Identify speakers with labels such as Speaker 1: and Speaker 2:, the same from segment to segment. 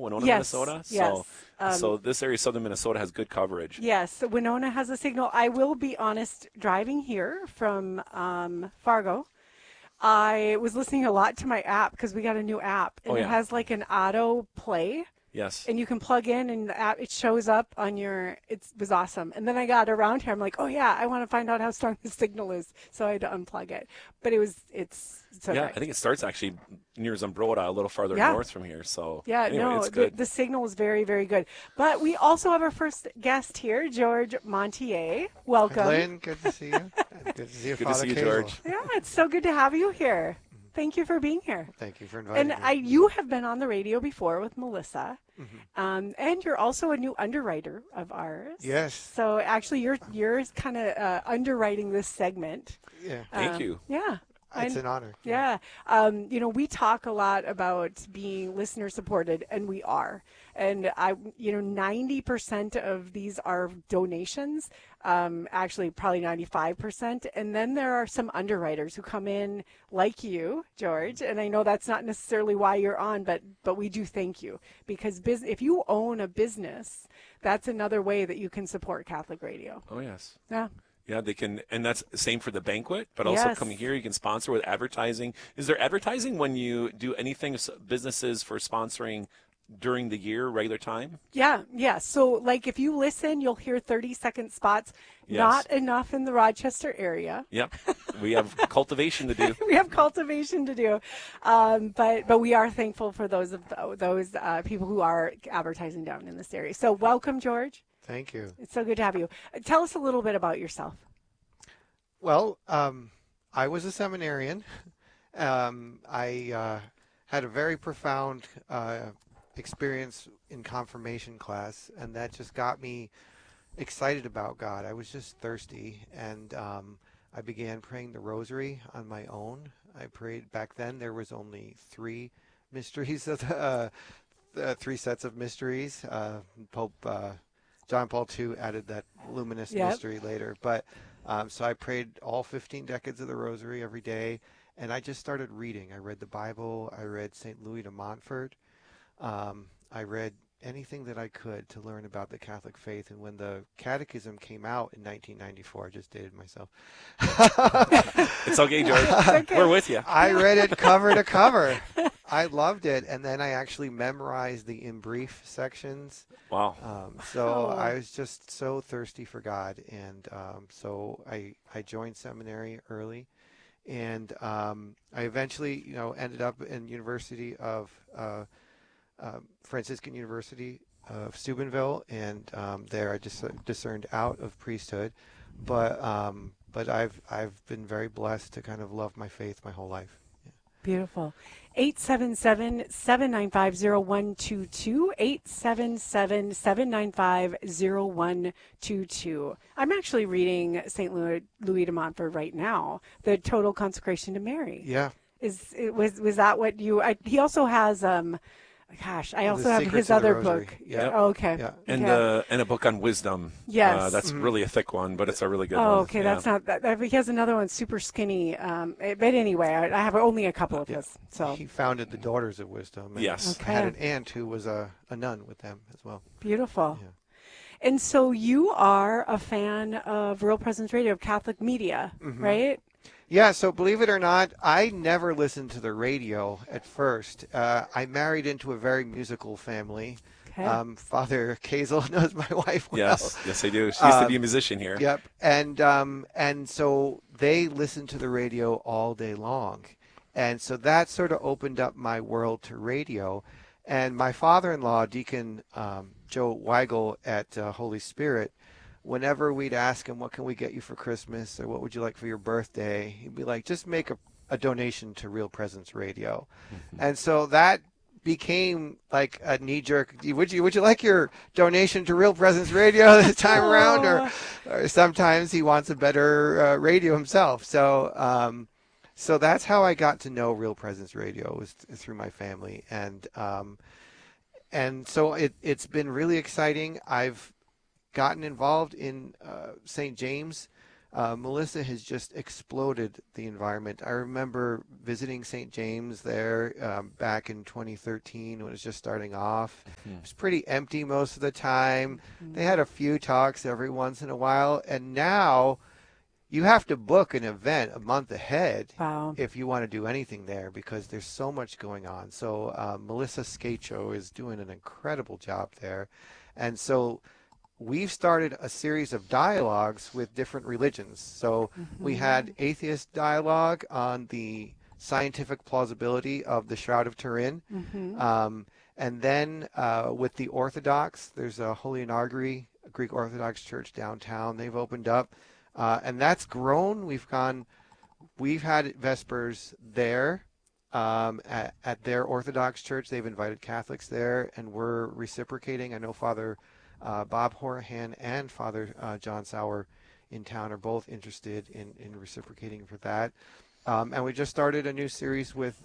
Speaker 1: Winona,
Speaker 2: Yes,
Speaker 1: Minnesota.
Speaker 2: yes.
Speaker 1: So this area of southern Minnesota has good coverage.
Speaker 2: Yes, Winona has a signal. I will be honest, driving here from Fargo, I was listening a lot to my app because we got a new app,
Speaker 1: Oh,
Speaker 2: and it
Speaker 1: yeah.
Speaker 2: has like an auto play.
Speaker 1: Yes.
Speaker 2: And you can plug in, and the app, it shows up on your. It was awesome. And then I got around here. I'm like, oh yeah, I want to find out how strong the signal is, so I had to unplug it. But it's so
Speaker 1: Yeah,
Speaker 2: great.
Speaker 1: I think it starts actually near Zumbrota, a little farther
Speaker 2: Yeah.
Speaker 1: north from here. So
Speaker 2: Yeah,
Speaker 1: anyway,
Speaker 2: no,
Speaker 1: it's good.
Speaker 2: the signal is very, very good. But we also have our first guest here, George Montier.
Speaker 3: Hi,
Speaker 2: Welcome.
Speaker 3: Lynn. Good to see you. Good to see you,
Speaker 1: Good to
Speaker 3: Father
Speaker 1: see you,
Speaker 3: Kazel.
Speaker 1: George.
Speaker 2: Yeah, it's so good to have you here. Thank you for being here.
Speaker 3: Thank you for inviting
Speaker 2: And
Speaker 3: me.
Speaker 2: you have been on the radio before with Melissa,
Speaker 3: Mhm.
Speaker 2: and you're also a new underwriter of ours.
Speaker 3: Yes.
Speaker 2: So actually, you're kind of underwriting this segment.
Speaker 3: Yeah.
Speaker 1: Thank you.
Speaker 2: Yeah.
Speaker 3: It's an honor.
Speaker 2: Yeah. We talk a lot about being listener supported, and we are. And 90% of these are donations, actually probably 95%. And then there are some underwriters who come in like you, George. And I know that's not necessarily why you're on, but we do thank you, because if you own a business, that's another way that you can support Catholic Radio.
Speaker 1: Oh, yes.
Speaker 2: Yeah.
Speaker 1: Yeah, they can, and that's the same for the banquet, but also
Speaker 2: Yes.
Speaker 1: coming here, you can sponsor with advertising. Is there advertising when you do anything, businesses for sponsoring during the year, regular time?
Speaker 2: Yeah. So, like, if you listen, you'll hear 30-second spots.
Speaker 1: Yes.
Speaker 2: Not enough in the Rochester area.
Speaker 1: Yep. We have cultivation to do.
Speaker 2: We have cultivation to do, but we are thankful for those people who are advertising down in this area. So, welcome, George.
Speaker 3: Thank you.
Speaker 2: It's so good to have you. Tell us a little bit about yourself.
Speaker 3: Well, I was a seminarian. I had a very profound experience in confirmation class, and that just got me excited about God. I was just thirsty, and I began praying the rosary on my own. I prayed back then. There was only 3 mysteries of 3 sets of mysteries. Pope John Paul II added that luminous mystery later, but so I prayed all 15 decades of the rosary every day, and I just started reading. I read the Bible. I read St. Louis de Montfort. I read anything that I could to learn about the Catholic faith. And when the Catechism came out in 1994, I just dated myself.
Speaker 1: It's okay, George.
Speaker 2: Okay.
Speaker 1: We're with you.
Speaker 3: I read it cover to cover. I loved it, and then I actually memorized the in brief sections.
Speaker 1: Wow.
Speaker 3: So I was just so thirsty for God, and so I joined seminary early, and I eventually, ended up in University of Franciscan University of Steubenville, and there I just discerned out of priesthood, but I've been very blessed to kind of love my faith my whole life. Yeah.
Speaker 2: Beautiful. 877-795-0122, 877-795-0122. I'm actually reading St. Louis de Montfort right now, the Total Consecration to Mary.
Speaker 3: Yeah.
Speaker 2: Was that what you, he also has, I also have his
Speaker 3: Secrets of the
Speaker 2: other
Speaker 3: Rosary.
Speaker 2: book.
Speaker 3: Yep.
Speaker 2: Oh, okay.
Speaker 3: Yeah.
Speaker 1: And
Speaker 2: Okay.
Speaker 1: and a book on wisdom.
Speaker 2: Yes.
Speaker 1: That's really a thick one, but it's a really good one.
Speaker 2: Oh, okay.
Speaker 1: Yeah.
Speaker 2: That's not that. He has another one, super skinny. But anyway, I have only a couple of his. So
Speaker 3: He founded the Daughters of Wisdom. And
Speaker 1: Yes.
Speaker 3: I had
Speaker 2: Okay.
Speaker 3: an aunt who was a nun with them as well.
Speaker 2: beautiful.
Speaker 3: Yeah.
Speaker 2: And so you are a fan of Real Presence Radio, of Catholic media, right?
Speaker 3: Yeah, so believe it or not, I never listened to the radio at first. I married into a very musical family.
Speaker 2: Okay.
Speaker 3: Father Kazel knows my wife well.
Speaker 1: Yes, I do. She used to be a musician here.
Speaker 3: Yep, and so they listened to the radio all day long, and so that sort of opened up my world to radio. And my father-in-law, Deacon Joe Weigel at Holy Spirit, whenever we'd ask him, what can we get you for Christmas, or what would you like for your birthday, he'd be like, just make a donation to Real Presence Radio. And so that became like a knee-jerk, would you like your donation to Real Presence Radio this time around? Or sometimes he wants a better radio himself. So so that's how I got to know Real Presence Radio, was through my family. And so it's been really exciting. I've gotten involved in St. James Melissa has just exploded the environment. I remember visiting St. James there back in 2013 when it was just starting off. It was pretty empty most of the time. They had a few talks every once in a while, and now you have to book an event a month ahead if you want to do anything there because there's so much going on. So Melissa Scacho is doing an incredible job there. And so we've started a series of dialogues with different religions. So we had atheist dialogue on the scientific plausibility of the Shroud of Turin. And then with the Orthodox, there's a Holy Inauguri, a Greek Orthodox church downtown. They've opened up. And that's grown. We've had Vespers there at their Orthodox church. They've invited Catholics there, and we're reciprocating. I know Father Bob Horahan and Father John Sauer in town are both interested in reciprocating for that. And we just started a new series with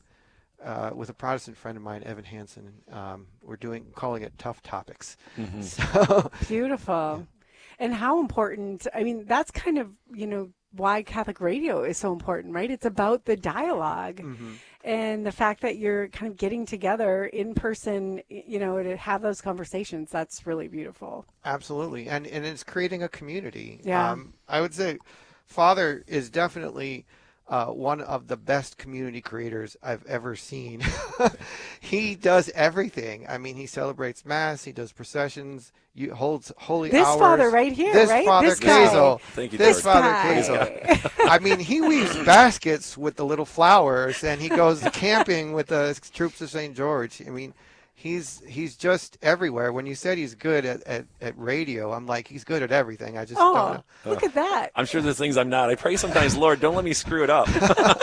Speaker 3: a Protestant friend of mine, Evan Hansen. We're calling it Tough Topics. So
Speaker 2: beautiful. And how important, I mean, that's kind of, why Catholic radio is so important, right? It's about the dialogue and the fact that you're kind of getting together in person, to have those conversations. That's really beautiful.
Speaker 3: Absolutely. And it's creating a community.
Speaker 2: Yeah.
Speaker 3: I would say Father is definitely one of the best community creators I've ever seen. He does everything. I mean, he celebrates Mass, he does processions, holds holy hours.
Speaker 2: This Father right here,
Speaker 3: this
Speaker 2: right?
Speaker 3: Father
Speaker 2: This guy.
Speaker 3: Kazel.
Speaker 1: Thank you,
Speaker 3: This
Speaker 1: George.
Speaker 3: Father Kazel. I mean, he weaves baskets with the little flowers, and he goes camping with the troops of St. George. I mean, he's just everywhere. When you said he's good at radio, I'm like, he's good at everything. I just don't know.
Speaker 2: Look at that.
Speaker 1: I'm sure there's things I'm not. I pray sometimes, Lord, don't let me screw it up.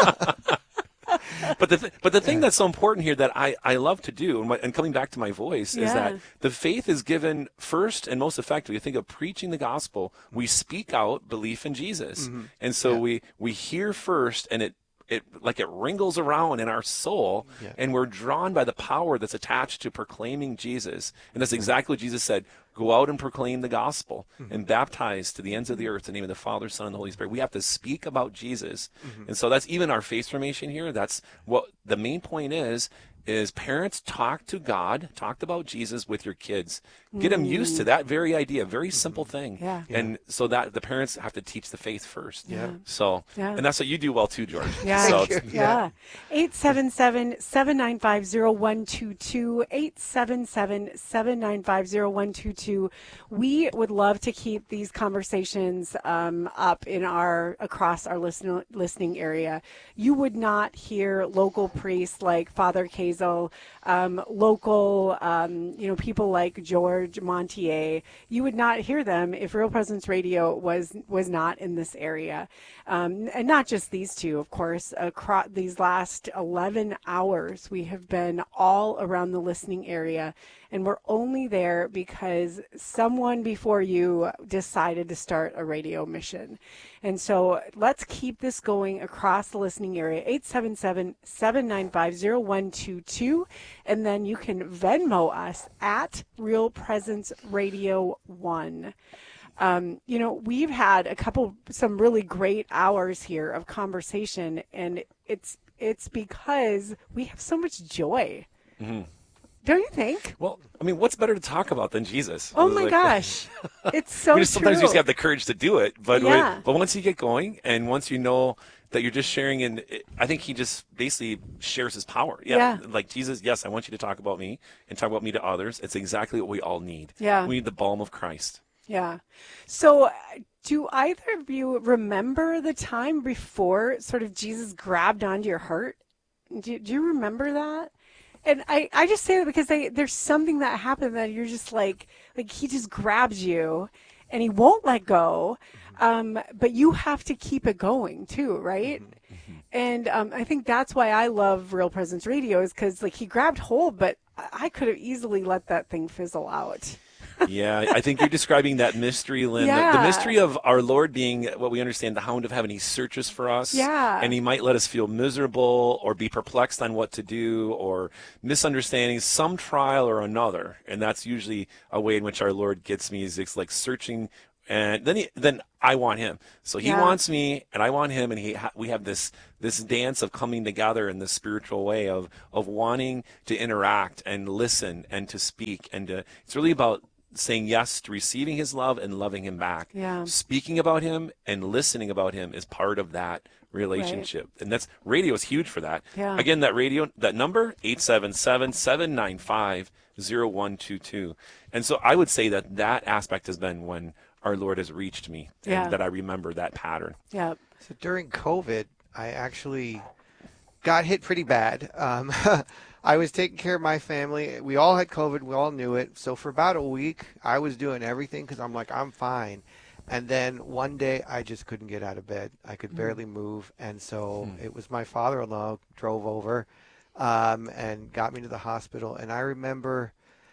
Speaker 1: But the thing that's so important here that I love to do, and coming back to my voice, is that the faith is given first and most effective. You think of preaching the gospel, we speak out belief in Jesus. And so we hear first, and it wriggles around in our soul, and we're drawn by the power that's attached to proclaiming Jesus. And that's exactly what Jesus said. Go out and proclaim the gospel and baptize to the ends of the earth in the name of the Father, Son, and the Holy Spirit. We have to speak about Jesus. And so that's even our faith formation here. That's what the main point is parents talked about Jesus with your kids. Get them used to that very idea, very simple thing.
Speaker 2: Yeah.
Speaker 1: And so that the parents have to teach the faith first.
Speaker 3: Yeah.
Speaker 1: So, and that's what you do well too, George.
Speaker 2: Yeah.
Speaker 1: So
Speaker 2: yeah. 877-795-0122, 877-795-0122. We would love to keep these conversations up across our listening area. You would not hear local priests like Father Kazel, local, people like George Montier. You would not hear them if Real Presence Radio was not in this area. And not just these two, of course. Across these last 11 hours, we have been all around the listening area, and we're only there because someone before you decided to start a radio mission. And so let's keep this going across the listening area, 877-795-0122, and then you can Venmo us at Real Presence Radio 1. We've had some really great hours here of conversation, and it's because we have so much joy. Don't you think?
Speaker 1: well, I mean, what's better to talk about than Jesus?
Speaker 2: Oh my gosh. It's so
Speaker 1: sometimes you
Speaker 2: true.
Speaker 1: just have the courage to do it. But but once you get going, and once you know that you're just sharing, and I think he just basically shares his power.
Speaker 2: Yeah.
Speaker 1: Like Jesus, yes, I want you to talk about me and talk about me to others. It's exactly what we all need.
Speaker 2: Yeah.
Speaker 1: We need the balm of Christ.
Speaker 2: Yeah. So do either of you remember the time before sort of Jesus grabbed onto your heart? Do you remember that? And I just say that because there's something that happened that you're just like he just grabs you and he won't let go. But you have to keep it going too, right? And I think that's why I love Real Presence Radio is because he grabbed hold, but I could have easily let that thing fizzle out.
Speaker 1: Yeah, I think you're describing that mystery, Lynn.
Speaker 2: Yeah.
Speaker 1: The mystery of our Lord being what we understand, the Hound of Heaven. He searches for us.
Speaker 2: Yeah.
Speaker 1: And he might let us feel miserable or be perplexed on what to do or misunderstanding some trial or another. And that's usually a way in which our Lord gets me is it's like searching And then I want him. So he wants me, and I want him, and we have this dance of coming together in this spiritual way of wanting to interact and listen and to speak, and it's really about saying yes to receiving his love and loving him back.
Speaker 2: Yeah.
Speaker 1: Speaking about him and listening about him is part of that relationship. Right. And that's radio is huge for that.
Speaker 2: Yeah.
Speaker 1: Again, that number 877-795-0122. And so I would say that aspect has been when our Lord has reached me, and that I remember that pattern.
Speaker 2: Yeah.
Speaker 3: So during COVID, I actually got hit pretty bad. I was taking care of my family. We all had COVID. We all knew it. So for about a week, I was doing everything because I'm like, I'm fine. And then one day, I just couldn't get out of bed. I could barely move. And so it was my father-in-law drove over and got me to the hospital. And I remember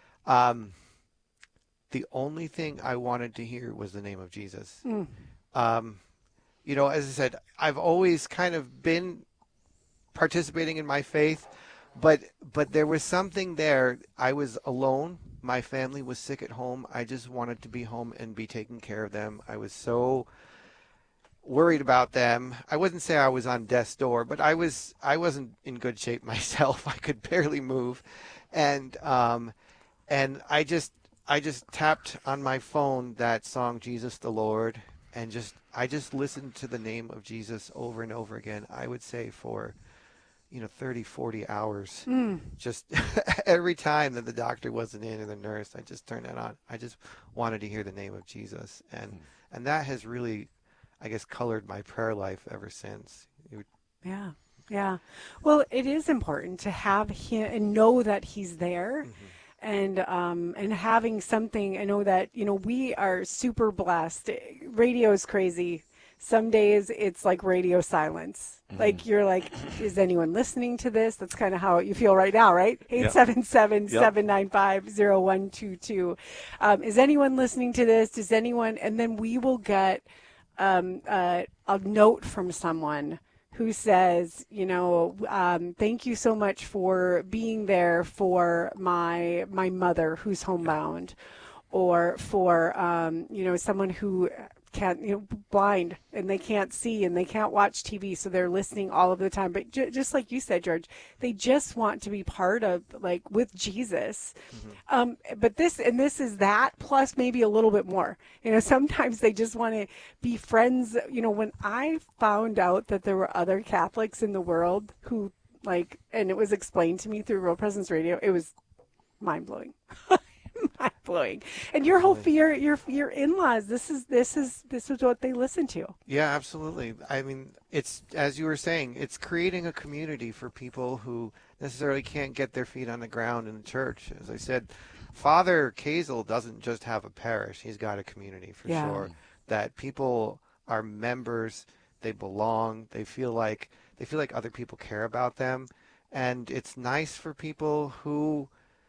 Speaker 3: the only thing I wanted to hear was the name of Jesus. You know, as I said, I've always kind of been participating in my faith, but there was something there. I was alone. My family was sick at home. I just wanted to be home and be taking care of them. I was so worried about them. I wouldn't say I was on death's door, but I wasn't in good shape myself. I could barely move, and I just tapped on my phone that song Jesus the Lord, and I just listened to the name of Jesus over and over again. I would say for 30, 40 hours. Just every time that the doctor wasn't in or the nurse, I just turned that on. I just wanted to hear the name of Jesus. And that has really, I guess, colored my prayer life ever since.
Speaker 2: Yeah. Yeah. Well, it is important to have him and know that he's there. And having something, I know that, we are super blessed. Radio is crazy. Some days it's like radio silence. Like you're like, is anyone listening to this? That's kind of how you feel right now, right? 877-795-0122. Is anyone listening to this? Does anyone? And then we will get a note from someone who says, thank you so much for being there for my mother who's homebound, or for, someone who can't, blind, and they can't see and they can't watch TV, so they're listening all of the time. But just like you said, George, they just want to be part of, like, with Jesus. But this is that plus maybe a little bit more. Sometimes they just want to be friends. When I found out that there were other Catholics in the world who, like, and it was explained to me through Real Presence Radio, it was mind-blowing. Mind-blowing. And your whole your in-laws, this is what they listen to.
Speaker 3: Yeah, absolutely. I mean, it's, as you were saying, it's creating a community for people who necessarily can't get their feet on the ground in the church. As I said, Father Kazel doesn't just have a parish; he's got a community for sure. That people are members, they belong, they feel like other people care about them, and it's nice for people who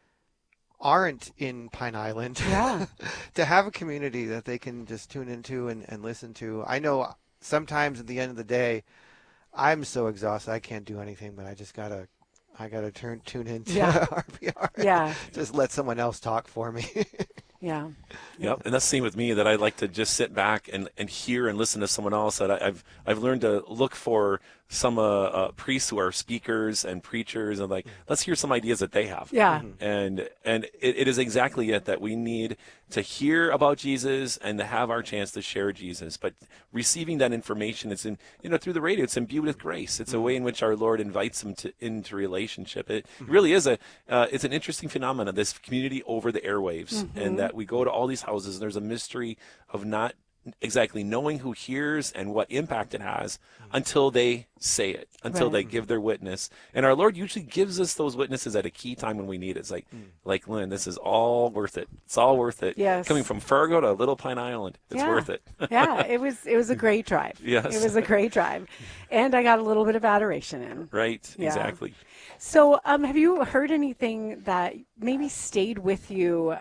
Speaker 3: aren't in Pine Island to have a community that they can just tune into and listen to. I know sometimes at the end of the day, I'm so exhausted I can't do anything, but I gotta tune into RPR.
Speaker 2: Yeah.
Speaker 3: Just let someone else talk for me.
Speaker 2: Yeah.
Speaker 1: Yep, and that's the same with me, that I like to just sit back and hear and listen to someone else. That I've learned to look for some priests who are speakers and preachers, and like, let's hear some ideas that they have.
Speaker 2: Yeah.
Speaker 1: And it is exactly it, that we need to hear about Jesus and to have our chance to share Jesus. But receiving that information, it's through the radio, it's imbued with grace. It's a way in which our Lord invites them into relationship. It really is it's an interesting phenomenon, this community over the airwaves, and that we go to all these houses, and there's a mystery of not exactly knowing who hears and what impact it has until they say it, until they give their witness. And our Lord usually gives us those witnesses at a key time when we need it. It's like Lynn, this is all worth it. It's all worth it.
Speaker 2: Yes.
Speaker 1: Coming from Fargo to Little Pine Island, it's worth it.
Speaker 2: Yeah, it was a great drive.
Speaker 1: Yes.
Speaker 2: It was a great drive. And I got a little bit of adoration in.
Speaker 1: Right, exactly.
Speaker 2: So have you heard anything that maybe stayed with you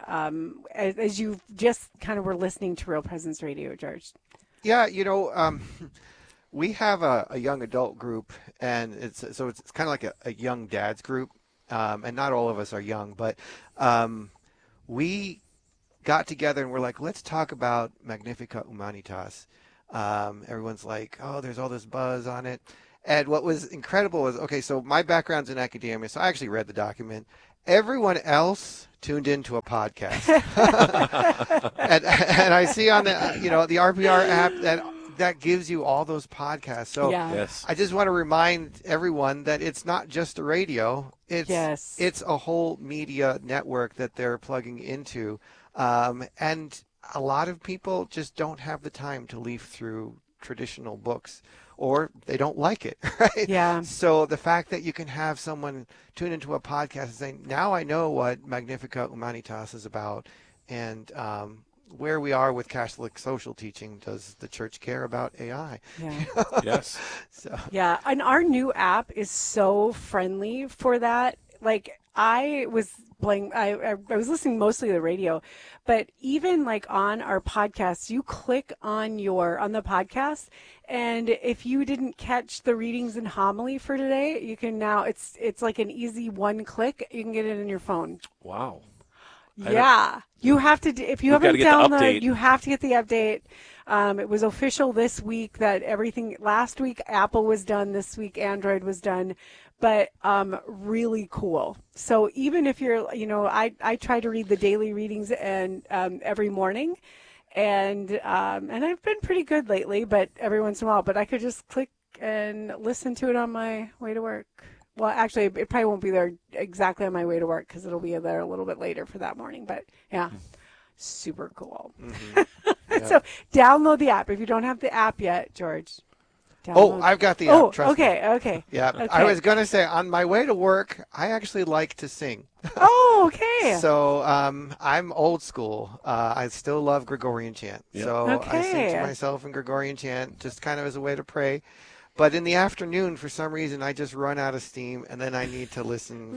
Speaker 2: as you just kind of were listening to Real Presence Radio, George?
Speaker 3: Yeah, we have a young adult group, and it's kind of like a young dad's group, and not all of us are young, but we got together and we're like, let's talk about Magnificat Humanitas. Everyone's like, oh, there's all this buzz on it. And what was incredible was, okay, so my background's in academia, so I actually read the document. Everyone else tuned into a podcast. and I see on the, the RPR app that gives you all those podcasts. So
Speaker 1: Yes.
Speaker 3: I just want to remind everyone that it's not just the radio. It's a whole media network that they're plugging into. And a lot of people just don't have the time to leaf through traditional books, or they don't like it, right?
Speaker 2: Yeah.
Speaker 3: So the fact that you can have someone tune into a podcast and say, now I know what Magnificat Humanitas is about, and where we are with Catholic social teaching. Does the church care about AI?
Speaker 2: Yeah.
Speaker 1: Yes.
Speaker 2: So. Yeah, and our new app is so friendly for that. Like, I was listening mostly to the radio, but even like on our podcast, you click on the podcast, and if you didn't catch the readings and homily for today, you can now, it's like an easy one click, you can get it in your phone.
Speaker 1: Wow.
Speaker 2: Yeah, you have to, if you haven't downloaded, you have to get the update. It was official this week that last week Apple was done, this week Android was done, but really cool. So even if you're, I try to read the daily readings and every morning, and I've been pretty good lately, but every once in a while, but I could just click and listen to it on my way to work. Well, actually, it probably won't be there exactly on my way to work because it'll be there a little bit later for that morning. But yeah, super cool.
Speaker 3: Mm-hmm. Yeah.
Speaker 2: So download the app if you don't have the app yet, George.
Speaker 3: I've got the app. Trust me.
Speaker 2: Okay.
Speaker 3: Yeah,
Speaker 2: okay.
Speaker 3: I was going to say, on my way to work, I actually like to sing.
Speaker 2: Oh, okay.
Speaker 3: So I'm old school. I still love Gregorian chant. Yep. So I sing to myself in Gregorian chant, just kind of as a way to pray. But in the afternoon, for some reason, I just run out of steam, and then I need to listen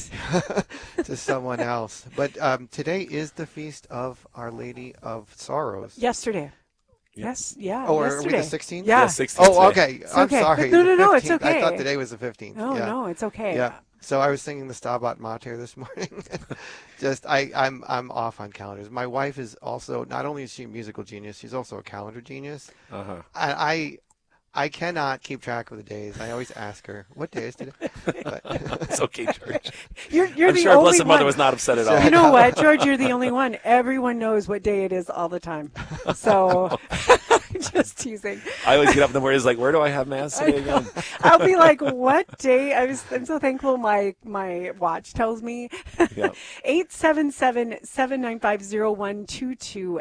Speaker 3: to someone else. But today is the feast of Our Lady of Sorrows.
Speaker 2: Yesterday. Yes, yeah.
Speaker 3: Oh,
Speaker 2: yesterday.
Speaker 3: Are we the 16th?
Speaker 2: Yeah.
Speaker 1: 16th.
Speaker 3: Oh, okay. I'm
Speaker 2: okay.
Speaker 3: sorry.
Speaker 2: No, it's okay.
Speaker 3: I thought today was the 15th.
Speaker 2: No, it's okay.
Speaker 3: Yeah. So I was singing the Stabat Mater this morning. I'm off on calendars. My wife is also, not only is she a musical genius, she's also a calendar genius.
Speaker 1: Uh-huh.
Speaker 3: I cannot keep track of the days. I always ask her, what day is today? But
Speaker 1: it's okay, George.
Speaker 2: You're
Speaker 1: I'm
Speaker 2: the
Speaker 1: sure our
Speaker 2: only
Speaker 1: Blessed Mother was not upset at all.
Speaker 2: You know what, George? You're the only one. Everyone knows what day it is all the time. So, just teasing.
Speaker 1: I always get up in the morning, it's like, where do I have Mass today again?
Speaker 2: I'll be like, what day? I'm so thankful my watch tells me. 877-795-0122.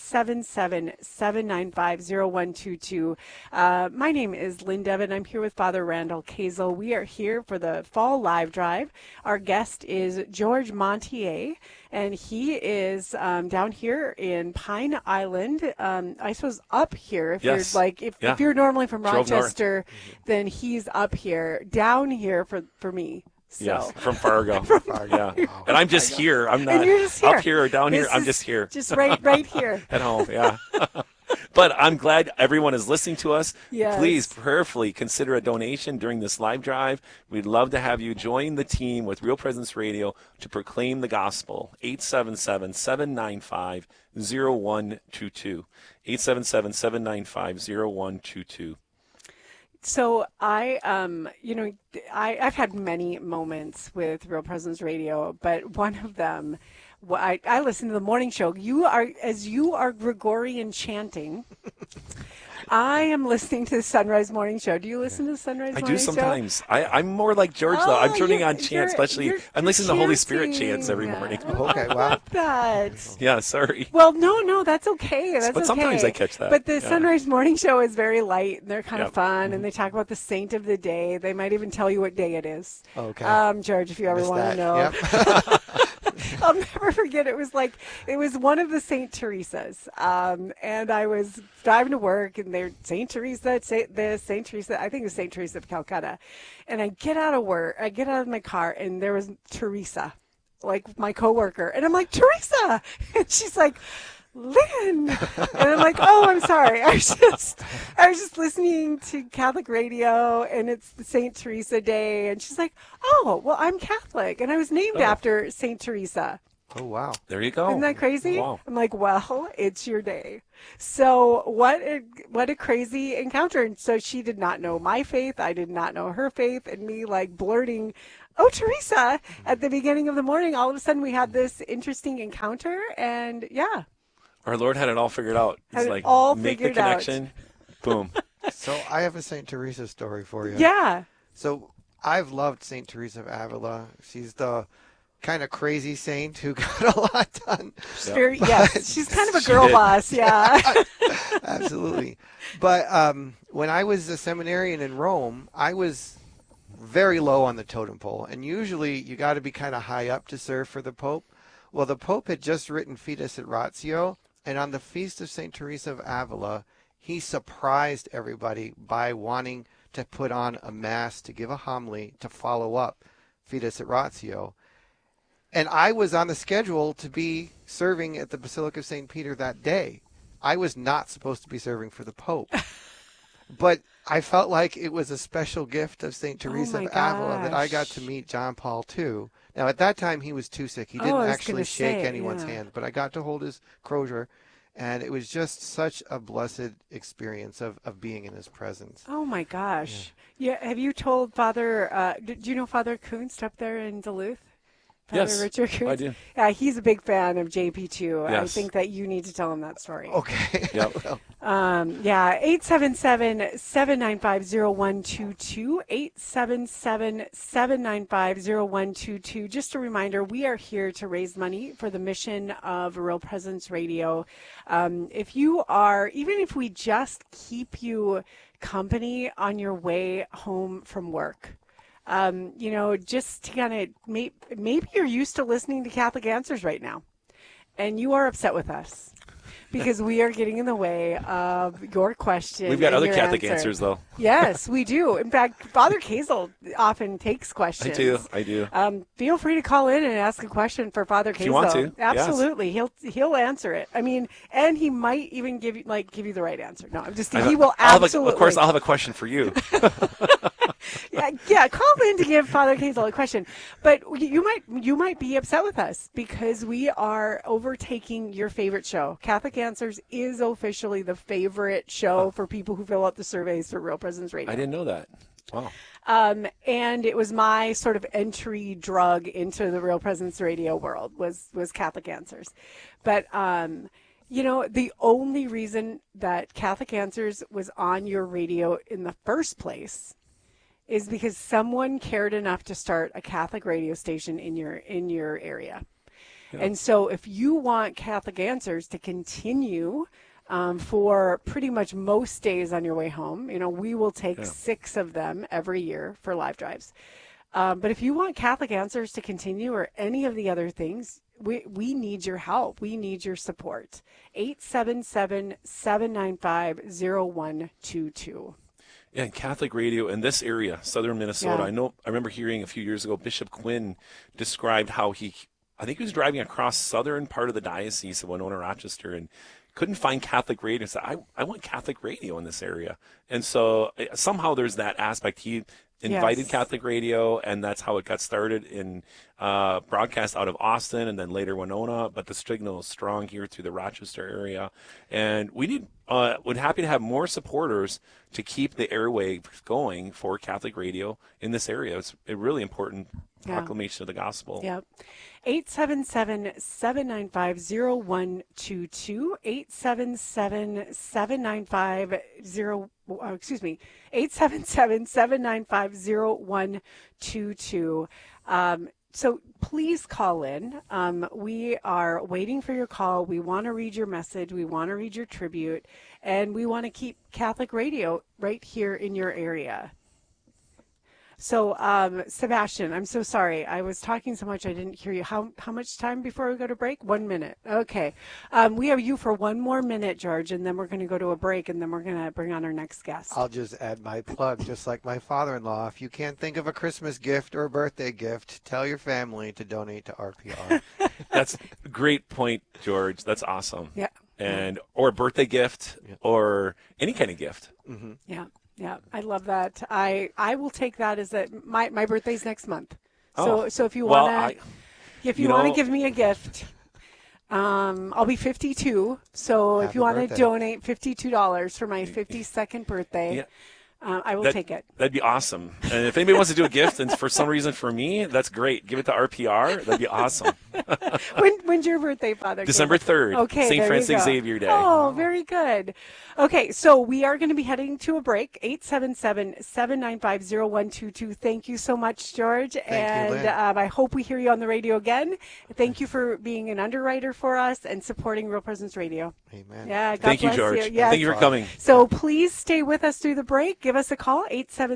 Speaker 2: 877-795-0122. My name is Lynn Devon. I'm here with Father Randall Kazel. We are here for the fall live drive. Our guest is George Montier, and he is down here in Pine Island. I suppose up here. If you're if you're normally from Rochester, then he's up here. Down here for me. So.
Speaker 1: Yes, from Fargo. Yeah.
Speaker 3: Oh,
Speaker 1: and I'm just here. I'm not up here or down here. I'm just here.
Speaker 2: Just right here.
Speaker 1: At home, yeah. But I'm glad everyone is listening to us.
Speaker 2: Yes.
Speaker 1: Please prayerfully consider a donation during this live drive. We'd love to have you join the team with Real Presence Radio to proclaim the gospel. 877-795-0122. 877-795-0122.
Speaker 2: So I've had many moments with Real Presence Radio, but one of them, I listen to the morning show. You are Gregorian chanting. I am listening to the Sunrise Morning Show. Do you listen to the Sunrise Morning Show?
Speaker 1: I do sometimes. I'm more like George, though. I'm turning on chants, especially. I'm listening to Holy Spirit chants every morning.
Speaker 3: Okay, wow.
Speaker 2: I love that.
Speaker 1: Yeah, sorry.
Speaker 2: Well, no, that's okay.
Speaker 1: But sometimes I catch that.
Speaker 2: But the Sunrise Morning Show is very light, and they're kind of fun, and they talk about the saint of the day. They might even tell you what day it is.
Speaker 3: Okay.
Speaker 2: George, if you ever want to know.
Speaker 3: Yep.
Speaker 2: I'll never forget. It was one of the St. Teresa's, and I was driving to work, and they're St. Teresa, St. Teresa. I think it was St. Teresa of Calcutta, and I get out of my car, and there was Teresa, like my coworker, and I'm like, Teresa, and she's like, Lynn, and I'm like, oh, I'm sorry. I was just listening to Catholic radio, and it's the St. Teresa Day, and she's like, oh, well, I'm Catholic, and I was named after St. Teresa.
Speaker 3: Oh, wow.
Speaker 1: There you go.
Speaker 2: Isn't that crazy?
Speaker 1: Wow.
Speaker 2: I'm like, well, it's your day. So what a crazy encounter. And so she did not know my faith. I did not know her faith. And me like blurting, oh, Teresa, at the beginning of the morning, all of a sudden we had this interesting encounter. And yeah.
Speaker 1: Our Lord had it all figured out. He's like, make the connection. Boom.
Speaker 3: So I have a St. Teresa story for you.
Speaker 2: Yeah.
Speaker 3: So I've loved St. Teresa of Avila. She's the kind of crazy saint who got a lot done.
Speaker 2: Yes, she's kind of a girl boss, yeah.
Speaker 3: Absolutely. But when I was a seminarian in Rome, I was very low on the totem pole. And usually you got to be kind of high up to serve for the Pope. Well, the Pope had just written Fides et Ratio, and on the Feast of St. Teresa of Avila, he surprised everybody by wanting to put on a mass to give a homily to follow up Fides et Ratio. And I was on the schedule to be serving at the Basilica of St. Peter that day. I was not supposed to be serving for the Pope. But I felt like it was a special gift of St. Teresa of Avila that I got to meet John Paul II. Now, at that time, he was too sick. He didn't actually shake anyone's hand. But I got to hold his crozier. And it was just such a blessed experience of being in his presence.
Speaker 2: Oh, my gosh. Yeah. Have you told Father, do you know Father Kunst up there in Duluth?
Speaker 1: Yes,
Speaker 2: Richard Kunst?
Speaker 1: I do.
Speaker 2: Yeah, he's a big fan of JP too.
Speaker 1: Yes.
Speaker 2: I think that you need to tell him that story.
Speaker 3: Okay.
Speaker 1: Yep.
Speaker 2: 877-795-0122, 877-795-0122. Just a reminder, we are here to raise money for the mission of Real Presence Radio. If you are, even if we just keep you company on your way home from work, just to kind of maybe you're used to listening to Catholic Answers right now, and you are upset with us because we are getting in the way of your question.
Speaker 1: We've got other Catholic answers, though.
Speaker 2: Yes, we do. In fact, Father Kazel often takes questions.
Speaker 1: I do.
Speaker 2: Feel free to call in and ask a question for Father Kazel.
Speaker 1: If you want to.
Speaker 2: Absolutely.
Speaker 1: Yes.
Speaker 2: He'll answer it. I mean, and he might even give you the right answer. No, I'm just kidding. He will absolutely.
Speaker 1: Of course, I'll have a question for you.
Speaker 2: Yeah, call in to give Father Kazel a question. But you might be upset with us because we are overtaking your favorite show. Catholic Answers is officially the favorite show for people who fill out the surveys for Real Presence Radio.
Speaker 1: I didn't know that. Wow.
Speaker 2: And it was my sort of entry drug into the Real Presence Radio world was Catholic Answers. But the only reason that Catholic Answers was on your radio in the first place is because someone cared enough to start a Catholic radio station in your area. Yeah. And so if you want Catholic Answers to continue for pretty much most days on your way home, we will take 6 of them every year for live drives. But if you want Catholic Answers to continue or any of the other things, we need your help. We need your support. 877-795-0122.
Speaker 1: Yeah, Catholic radio in this area, southern Minnesota. Yeah. I remember hearing a few years ago, Bishop Quinn described how I think he was driving across southern part of the diocese of Winona, Rochester, and couldn't find Catholic radio. And said, I want Catholic radio in this area. And so somehow there's that aspect. He invited Catholic radio, and that's how it got started in broadcast out of Austin and then later Winona. But the signal is strong here through the Rochester area. And we would happy to have more supporters to keep the airway going for Catholic radio in this area. It's a really important proclamation of the gospel. Yep.
Speaker 2: 877-795-0122, 877-795-0122. So please call in. We are waiting for your call. We want to read your message. We want to read your tribute. And we want to keep Catholic radio right here in your area. So, Sebastian, I'm so sorry. I was talking so much I didn't hear you. How much time before we go to break? 1 minute. Okay. We have you for 1 more minute, George, and then we're going to go to a break, and then we're going to bring on our next guest.
Speaker 3: I'll just add my plug, just like my father-in-law. If you can't think of a Christmas gift or a birthday gift, tell your family to donate to RPR.
Speaker 1: That's a great point, George. That's awesome.
Speaker 2: Yeah.
Speaker 1: Or a birthday gift or any kind of gift.
Speaker 2: Mm-hmm. Yeah. Yeah, I love that. I will take that as my birthday's next month. So if you want to, If you want to give me a gift, I'll be 52. So
Speaker 3: Happy
Speaker 2: if you want
Speaker 3: birthday.
Speaker 2: to donate $52 for my 52nd birthday, I will take it.
Speaker 1: That'd be awesome. And if anybody wants to do a gift, and for some reason for me, that's great. Give it to RPR. That'd be awesome.
Speaker 2: When's your birthday, Father?
Speaker 1: December 3rd.
Speaker 2: Okay,
Speaker 1: St. Francis Xavier Day.
Speaker 2: Oh, very good. Okay, so we are going to be heading to a break. 877-795-0122. Thank you so much, George.
Speaker 3: Thank you,
Speaker 2: and
Speaker 3: Lynn.
Speaker 2: I hope we hear you on the radio again. Thank you for being an underwriter for us and supporting Real Presence Radio.
Speaker 3: Amen.
Speaker 2: Yeah, God
Speaker 1: Thank you,
Speaker 2: bless
Speaker 1: George.
Speaker 2: you. Yes.
Speaker 1: Thank you for coming.
Speaker 2: So please stay with us through the break. Give us a call,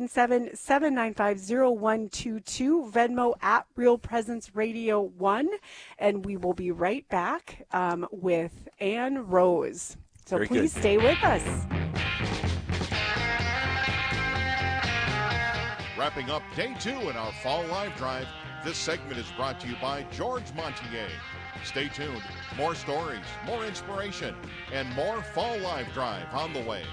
Speaker 2: 877-795-0122, Venmo at Real Presence Radio 1, and we will be right back with Ann Rose. So
Speaker 1: Very
Speaker 2: please
Speaker 1: good.
Speaker 2: stay with us.
Speaker 4: Wrapping up day 2 in our Fall Live Drive, this segment is brought to you by George Montier. Stay tuned. More stories, more inspiration, and more Fall Live Drive on the way.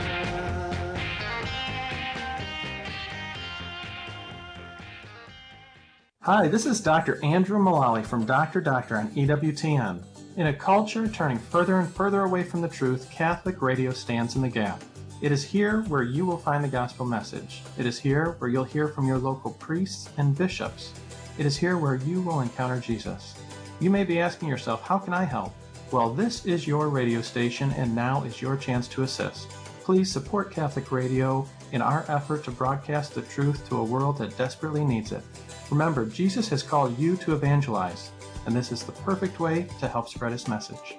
Speaker 5: Hi, this is Dr. Andrew Mullally from Dr. Doctor on EWTN. In a culture turning further and further away from the truth, Catholic radio stands in the gap. It is here where you will find the gospel message. It is here where you'll hear from your local priests and bishops. It is here where you will encounter Jesus. You may be asking yourself, how can I help? Well, this is your radio station, and now is your chance to assist. Please support Catholic radio in our effort to broadcast the truth to a world that desperately needs it. Remember, Jesus has called you to evangelize, and this is the perfect way to help spread his message.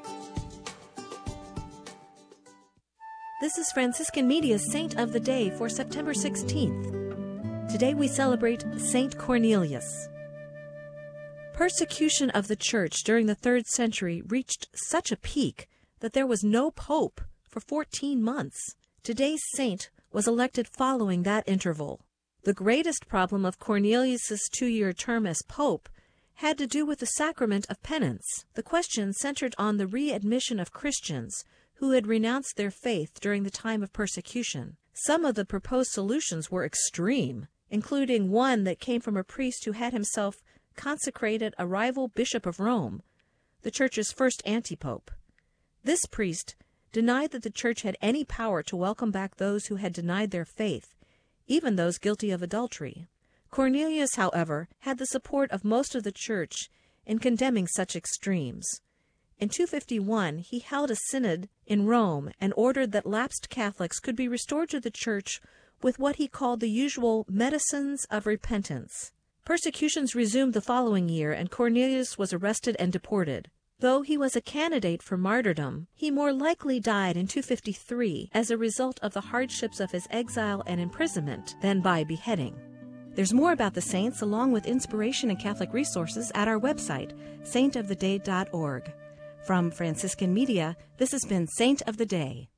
Speaker 6: This is Franciscan Media's Saint of the Day for September 16th. Today we celebrate Saint Cornelius. Persecution of the Church during the 3rd century reached such a peak that there was no pope for 14 months. Today's saint was elected following that interval. The greatest problem of Cornelius' 2-year term as pope had to do with the sacrament of penance. The question centered on the readmission of Christians who had renounced their faith during the time of persecution. Some of the proposed solutions were extreme, including one that came from a priest who had himself consecrated a rival bishop of Rome, the Church's first antipope. This priest denied that the Church had any power to welcome back those who had denied their faith, even those guilty of adultery. Cornelius, however, had the support of most of the Church in condemning such extremes. In 251, he held a synod in Rome and ordered that lapsed Catholics could be restored to the Church with what he called the usual medicines of repentance. Persecutions resumed the following year, and Cornelius was arrested and deported. Though he was a candidate for martyrdom, he more likely died in 253 as a result of the hardships of his exile and imprisonment than by beheading. There's more about the saints along with inspiration and Catholic resources at our website, saintoftheday.org. From Franciscan Media, this has been Saint of the Day.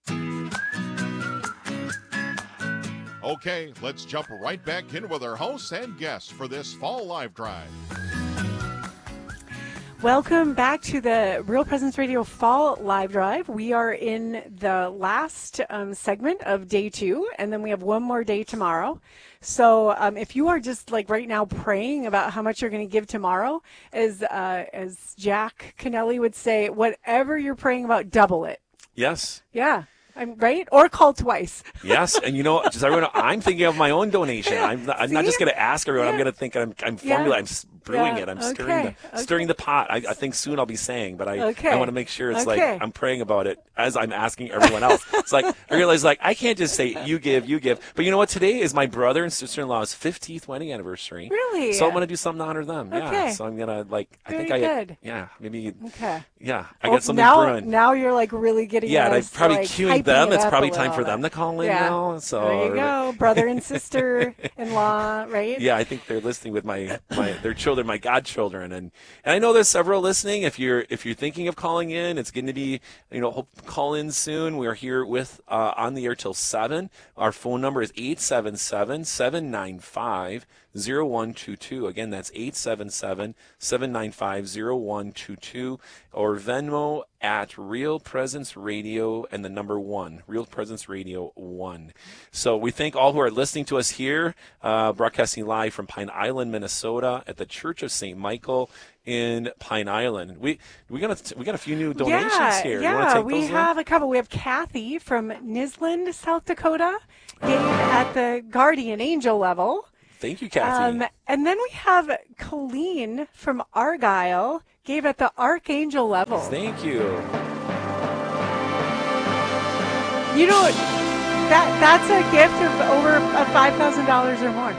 Speaker 4: Okay, let's jump right back in with our hosts and guests for this Fall Live Drive.
Speaker 2: Welcome back to the Real Presence Radio Fall Live Drive. We are in the last segment of day 2, and then we have one more day tomorrow. So if you are just like right now praying about how much you're going to give tomorrow, as Jack Kennelly would say, whatever you're praying about, double it.
Speaker 1: Yes.
Speaker 2: Yeah. I'm right, or call twice.
Speaker 1: Yes, and just everyone. I'm thinking of my own donation. I'm not just going to ask everyone. I'm going to think. I'm formulating. I'm brewing it. I'm stirring the pot. I think soon I'll be saying, but I want to make sure it's like I'm praying about it as I'm asking everyone else. It's like I realize I can't just say you give. But you know what? Today is my brother and sister-in-law's 50th wedding anniversary.
Speaker 2: Really?
Speaker 1: So I'm going to do something to honor them.
Speaker 2: Okay.
Speaker 1: Yeah. So I'm going to maybe.
Speaker 2: Okay.
Speaker 1: Yeah. I got something brewing.
Speaker 2: Now you're like really getting.
Speaker 1: Yeah, and I'm probably queuing them. It's probably time for them to call in now. So
Speaker 2: there you go, brother and sister-in-law, right?
Speaker 1: Yeah, I think they're listening with their children, my godchildren, and I know there's several listening. If you're thinking of calling in, it's going to be hope call in soon. We are here with on the air till 7. Our phone number is 877-795-0122. 877-795-0122. Again, that's 877-795-0122, or Venmo at Real Presence Radio and the number 1, Real Presence Radio 1. So we thank all who are listening to us here, broadcasting live from Pine Island, Minnesota, at the Church of St. Michael in Pine Island. We got a few new donations here. You want to take
Speaker 2: we
Speaker 1: those
Speaker 2: have a couple. We have Kathy from Nisland, South Dakota, gave at the Guardian Angel level.
Speaker 1: Thank you, Kathy.
Speaker 2: And then we have Colleen from Argyle, gave at the Archangel level.
Speaker 1: Thank you.
Speaker 2: You know, that's a gift of over $5,000 or more.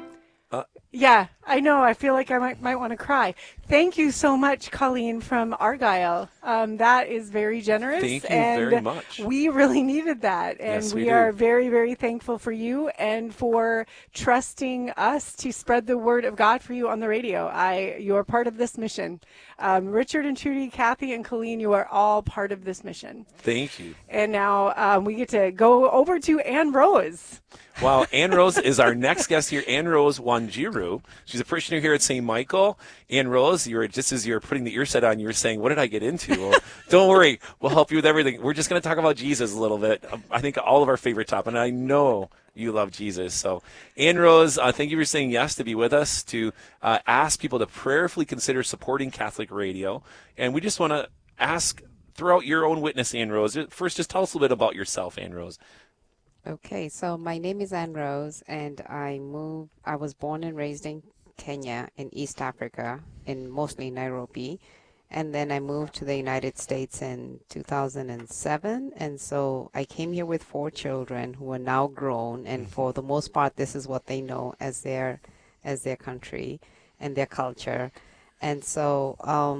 Speaker 2: Yeah, I know. I feel like I might want to cry. Thank you so much, Colleen from Argyle. That is very generous.
Speaker 1: Thank you very much.
Speaker 2: We really needed that. And
Speaker 1: yes,
Speaker 2: we are very, very thankful for you and for trusting us to spread the word of God for you on the radio. You are part of this mission. Richard and Trudy, Kathy and Colleen, you are all part of this mission.
Speaker 1: Thank you.
Speaker 2: And now we get to go over to Ann Rose.
Speaker 1: Wow, Ann Rose is our next guest here. Ann Rose Wanjiru. She's a parishioner here at St. Michael. Ann Rose, just as you were putting the ear set on, you were saying, what did I get into? Well, don't worry. We'll help you with everything. We're just going to talk about Jesus a little bit. I think all of our favorite topic, and I know you love Jesus. So, Ann Rose, thank you for saying yes to be with us, to ask people to prayerfully consider supporting Catholic radio. And we just want to ask, throughout your own witness, Ann Rose, first just tell us a little bit about yourself, Ann Rose.
Speaker 7: Okay, so my name is Ann Rose, and I was born and raised in Kenya, in East Africa, mostly Nairobi, and then I moved to the United States in 2007, and so I came here with 4 children who are now grown, and for the most part, this is what they know as their country and their culture, and so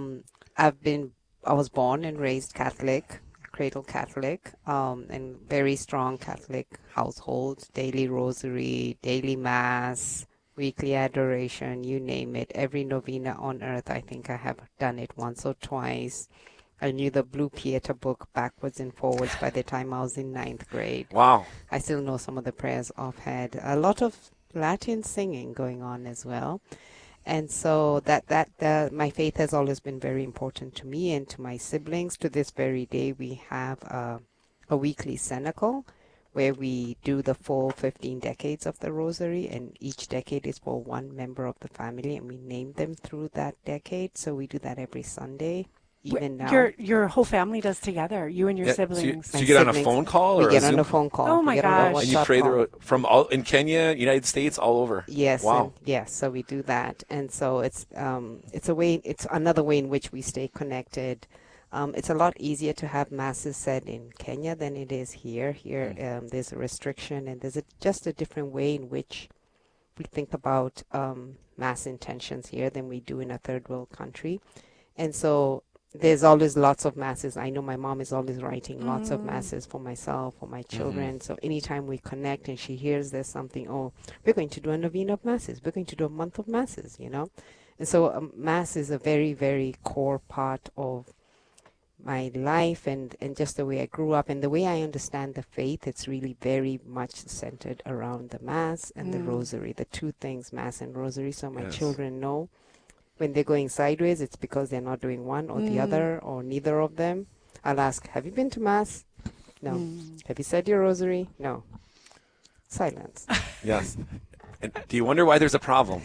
Speaker 7: I was born and raised Catholic, cradle Catholic, and very strong Catholic household, daily rosary, daily mass, weekly adoration, you name it. Every novena on earth, I think I have done it once or twice. I knew the Blue Pieta book backwards and forwards by the time I was in 9th grade.
Speaker 1: Wow.
Speaker 7: I still know some of the prayers offhand. A lot of Latin singing going on as well. And so my faith has always been very important to me and to my siblings. To this very day, we have a weekly cenacle where we do the full 15 decades of the Rosary, and each decade is for one member of the family, and we name them through that decade. So we do that every Sunday. Even now,
Speaker 2: your whole family does together. You and your siblings.
Speaker 1: So you get on a phone call, or
Speaker 7: we get on a phone call.
Speaker 2: Oh my gosh!
Speaker 1: And you pray from all in Kenya, United States, all over.
Speaker 7: Yes.
Speaker 1: Wow.
Speaker 7: Yes. So we do that, and so it's a way. It's another way in which we stay connected. It's a lot easier to have masses said in Kenya than it is here. Here, there's a restriction, and there's just a different way in which we think about mass intentions here than we do in a third world country, and so. There's always lots of masses. I know my mom is always writing lots of masses for myself, for my children. So anytime we connect and she hears there's something, we're going to do a novena of masses. We're going to do a month of masses, And so mass is a very, very core part of my life and just the way I grew up and the way I understand the faith. It's really very much centered around the mass and the rosary, the two things, mass and rosary. So my children know. When they're going sideways, it's because they're not doing one or the other or neither of them. I'll ask, have you been to Mass? No. Have you said your rosary? No. Silence.
Speaker 1: Yes. And do you wonder why there's a problem?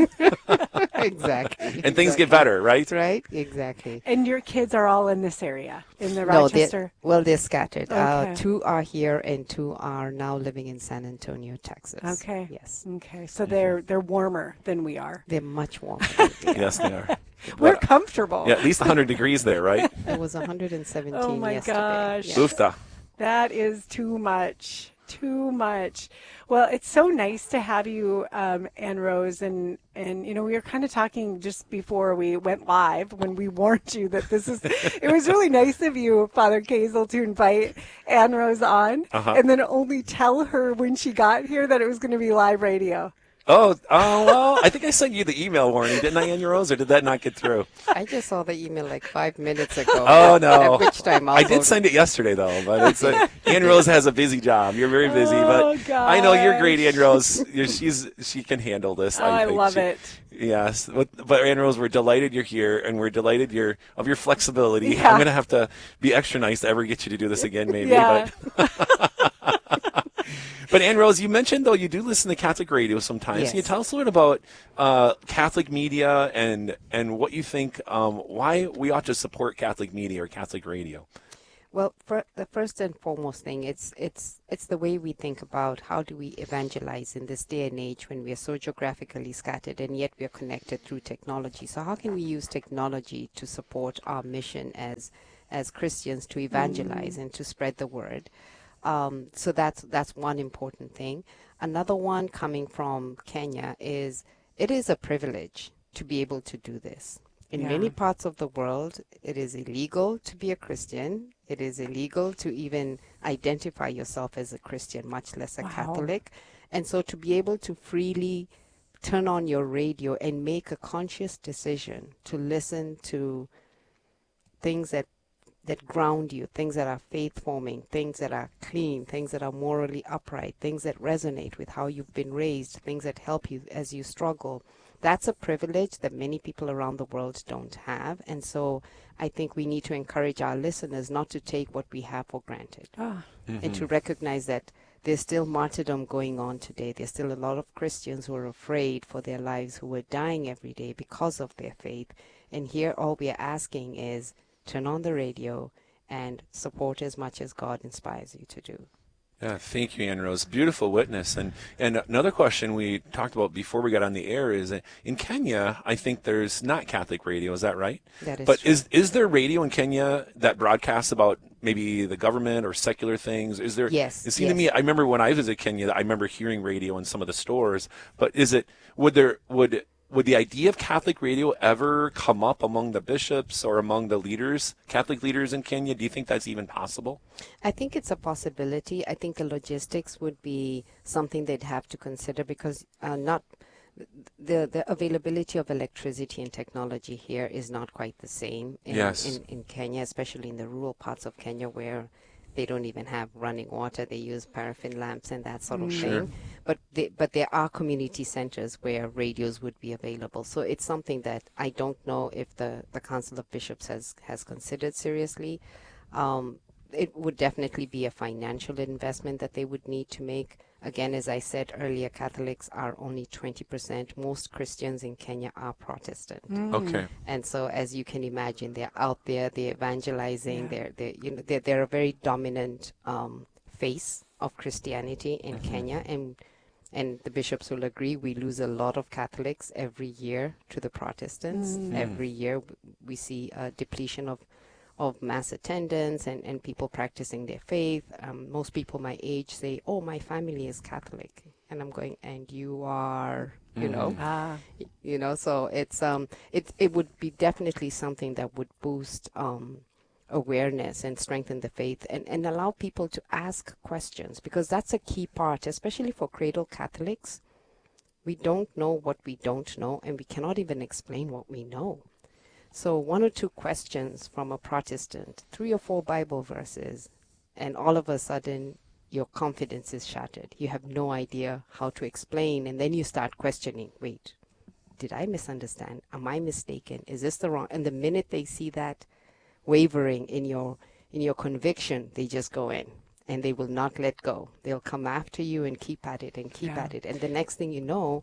Speaker 7: Exactly.
Speaker 1: And things get better, right?
Speaker 7: Right, exactly.
Speaker 2: And your kids are all in this area, in the Rochester?
Speaker 7: They're scattered.
Speaker 2: Okay.
Speaker 7: 2 are here and 2 are now living in San Antonio, Texas.
Speaker 2: Okay.
Speaker 7: Yes.
Speaker 2: Okay. So they're warmer than we are.
Speaker 7: They're much warmer.
Speaker 1: Yes, they are.
Speaker 2: We're comfortable.
Speaker 1: Yeah, at least 100 degrees there, right?
Speaker 7: It was 117
Speaker 2: Oh my
Speaker 7: yesterday.
Speaker 2: gosh.
Speaker 7: Yes.
Speaker 1: Oofta.
Speaker 2: That is too much. Too much. Well, it's so nice to have you, Ann Rose, and we were kind of talking just before we went live when we warned you that it was really nice of you, Father Kazel, to invite Ann Rose on and then only tell her when she got here that it was going to be live radio.
Speaker 1: Well, I think I sent you the email warning, didn't I, Ann Rose, or did that not get through?
Speaker 7: I just saw the email like 5 minutes ago.
Speaker 1: Oh, no.
Speaker 7: At which time
Speaker 1: I did send it yesterday, though, but it's Ann Rose has a busy job. You're very busy, but I know you're great, Ann Rose. She can handle this.
Speaker 2: I love it.
Speaker 1: Yes, but Ann Rose, we're delighted you're here, and we're delighted of your flexibility.
Speaker 2: Yeah.
Speaker 1: I'm going to have to be extra nice to ever get you to do this again, maybe.
Speaker 2: Yeah.
Speaker 1: But Ann Rose, you mentioned, though, you do listen to Catholic radio sometimes.
Speaker 7: Yes.
Speaker 1: Can you tell us a little bit about Catholic media and what you think, why we ought to support Catholic media or Catholic radio?
Speaker 7: Well, the first and foremost thing, it's the way we think about how do we evangelize in this day and age when we are so geographically scattered and yet we are connected through technology. So how can we use technology to support our mission as Christians to evangelize and to spread the word? So that's one important thing. Another one coming from Kenya is it is a privilege to be able to do this. In many parts of the world, it is illegal to be a Christian. It is illegal to even identify yourself as a Christian, much less a Catholic. And so to be able to freely turn on your radio and make a conscious decision to listen to things that ground you, things that are faith-forming, things that are clean, things that are morally upright, things that resonate with how you've been raised, things that help you as you struggle. That's a privilege that many people around the world don't have. And so I think we need to encourage our listeners not to take what we have for granted and to recognize that there's still martyrdom going on today. There's still a lot of Christians who are afraid for their lives, who are dying every day because of their faith. And here all we are asking is turn on the radio and support as much as God inspires you to do.
Speaker 1: Yeah, thank you, Ann Rose. Beautiful witness. And another question we talked about before we got on the air is in Kenya, I think there's not Catholic radio. Is that right?
Speaker 7: That is
Speaker 1: but
Speaker 7: true.
Speaker 1: Is there radio in Kenya that broadcasts about maybe the government or secular things? Is there?
Speaker 7: Yes.
Speaker 1: It seemed to me, I remember when I visited Kenya, I remember hearing radio in some of the stores. But would the idea of Catholic radio ever come up among the bishops or among the leaders, Catholic leaders in Kenya? Do you think that's even possible?
Speaker 7: I think it's a possibility. I think the logistics would be something they'd have to consider because not the availability of electricity and technology here is not quite the same in Kenya, especially in the rural parts of Kenya where they don't even have running water. They use paraffin lamps and that sort of thing. But there are community centers where radios would be available. So it's something that I don't know if the Council of Bishops has considered seriously. It would definitely be a financial investment that they would need to make. Again, as I said earlier, Catholics are only 20%. Most Christians in Kenya are Protestant.
Speaker 1: Okay.
Speaker 7: And so, as you can imagine, they're out there, they're evangelizing. They're a very dominant face of Christianity in Kenya, and the bishops will agree. We lose a lot of Catholics every year to the Protestants. Every year, we see a depletion of mass attendance and people practicing their faith. Most people my age say, oh, my family is Catholic. And I'm going, and you are, you know. You know, so it would be definitely something that would boost awareness and strengthen the faith and allow people to ask questions, because that's a key part, especially for cradle Catholics. We don't know what we don't know, and we cannot even explain what we know. So 1 or 2 questions from a Protestant, 3 or 4 Bible verses, and all of a sudden your confidence is shattered. You have no idea how to explain, and then you start questioning, wait, did I misunderstand? Am I mistaken? Is this the wrong? And the minute they see that wavering in your conviction, they just go in, and they will not let go. They'll come after you and keep at it and keep at it. And the next thing you know,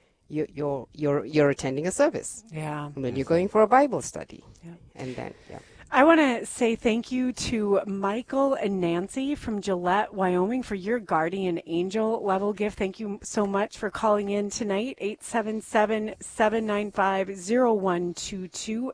Speaker 7: you're attending a service.
Speaker 2: Yeah.
Speaker 7: And then you're going for a Bible study. Yeah. And then,
Speaker 2: I want to say thank you to Michael and Nancy from Gillette, Wyoming, for your guardian angel level gift. Thank you so much for calling in tonight. 877-795-0122.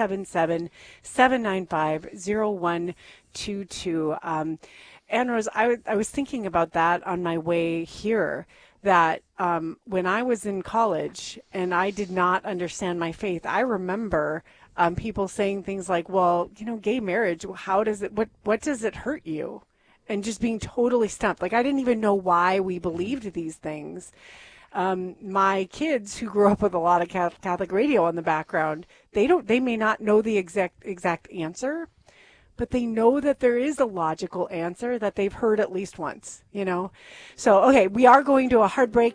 Speaker 2: 877-795-0122. Ann Rose, I was thinking about that on my way here, that when I was in college and I did not understand my faith, I remember people saying things like, well, you know, gay marriage, how does it, what does it hurt you? And just being totally stumped. Like, I didn't even know why we believed these things. My kids who grew up with a lot of Catholic radio in the background, they may not know the exact answer, but they know that there is a logical answer that they've heard at least once, you know. So, okay, we are going to a hard break,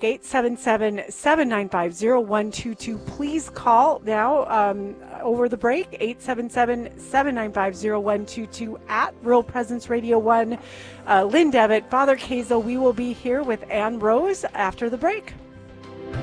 Speaker 2: 877-795-0122. Please call now over the break, 877-795-0122 at Real Presence Radio 1. Lynn Devitt, Father Kazel, we will be here with Ann Rose after the break.